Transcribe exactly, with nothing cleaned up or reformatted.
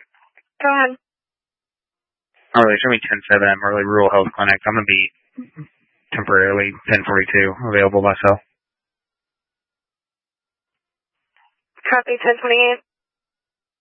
Go ahead. Early, show me ten seven, Early Rural Health Clinic. I'm going to be temporarily ten forty-two, available myself. Copy ten twenty-eight.